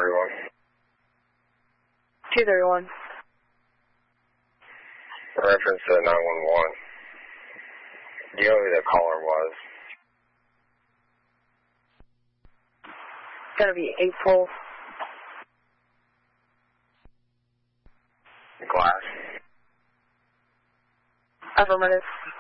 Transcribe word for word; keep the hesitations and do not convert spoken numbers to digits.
thirty-one. two thirty-one. Reference to nine one one. Do you know who the caller was? It's gonna be April. Glass. Affirmative.